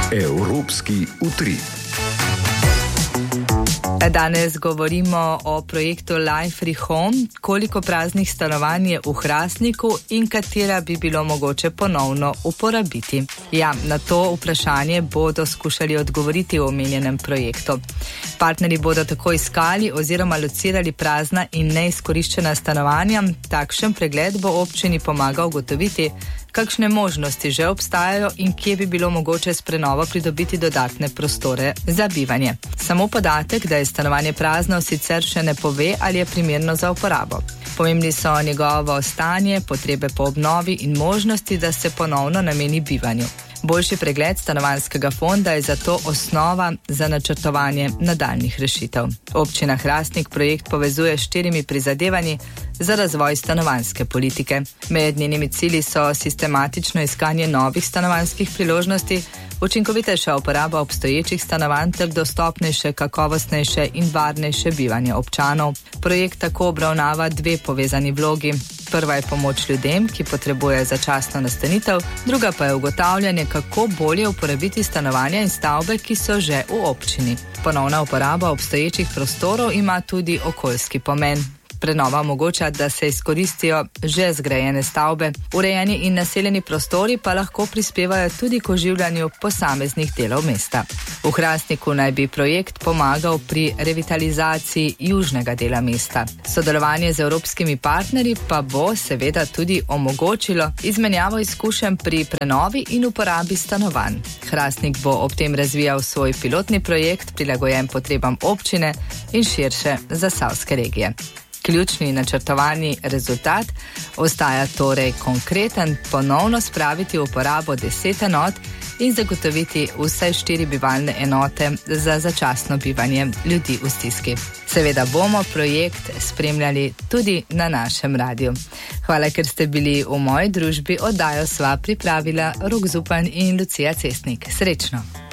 Evropski utrip. Danes govorimo o projektu Life Free Home, koliko praznih stanovanj je v Hrastniku in katera bi bilo mogoče ponovno uporabiti. Ja, na to vprašanje bodo skušali odgovoriti v omenjenem projektu. Partnerji bodo tako iskali oziroma locirali prazna in neizkoriščena stanovanja. Takšen pregled bo občini pomagal ugotoviti, kakšne možnosti že obstajajo in kje bi bilo mogoče s prenovo pridobiti dodatne prostore za bivanje. Samo podatek, da je stanovanje prazno, sicer še ne pove, ali je primerno za uporabo. Pomembni so njegovo stanje, potrebe po obnovi in možnosti, da se ponovno nameni bivanju. Boljši pregled stanovanjskega fonda je zato osnova za načrtovanje nadaljnjih rešitev. Občina Hrastnik projekt povezuje s 4 prizadevanji za razvoj stanovanjske politike. Med njenimi cilji so sistematično iskanje novih stanovanjskih priložnosti, učinkovitejša uporaba obstoječih stanovanj ter dostopnejše, kakovostnejše in varnejše bivanje občanov. Projekt tako obravnava 2 povezani vlogi. Prva je pomoč ljudem, ki potrebujejo začasno nastanitev, druga pa je ugotavljanje, kako bolje uporabiti stanovanja in stavbe, ki so že v občini. Ponovna uporaba obstoječih prostorov ima tudi okoljski pomen. Prenova omogoča, da se izkoristijo že zgrajene stavbe. Urejeni in naseljeni prostori pa lahko prispevajo tudi k oživljanju posameznih delov mesta. V Hrastniku naj bi projekt pomagal pri revitalizaciji južnega dela mesta. Sodelovanje z evropskimi partnerji pa bo seveda tudi omogočilo izmenjavo izkušenj pri prenovi in uporabi stanovanj. Hrastnik bo ob tem razvijal svoj pilotni projekt, prilagojen potrebam občine in širše zasavske regije. Ključni načrtovani rezultat ostaja torej konkreten, ponovno spraviti v uporabo 10 enot in zagotoviti vsaj 4 bivalne enote za začasno bivanje ljudi v stiski. Seveda bomo projekt spremljali tudi na našem radiju. Hvala, ker ste bili v moji družbi. Oddajo sva pripravila Rok Zupan in Lucija Cesnik. Srečno!